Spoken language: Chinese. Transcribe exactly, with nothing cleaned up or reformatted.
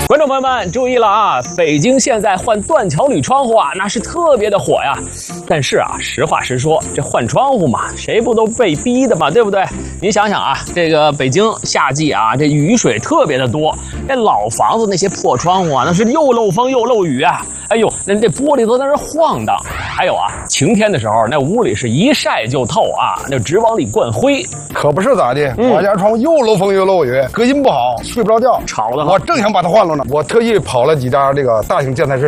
观众朋友们注意了啊！北京现在换断桥铝窗户啊，那是特别的火呀。但是啊，实话实说，这换窗户嘛，谁不都被逼的嘛，对不对？你想想啊，这个北京夏季啊，这雨水特别的多，这老房子那些破窗户啊，那是又漏风又漏雨啊。哎呦，那这玻璃都在那晃荡。还有啊，晴天的时候，那屋里是一晒就透啊，那直往里灌灰。 可不是咋的，嗯、我家窗户又漏风又漏雨，隔音不好，睡不着觉， 吵得我正想把它换了呢，我特意跑了几家这个大型建材市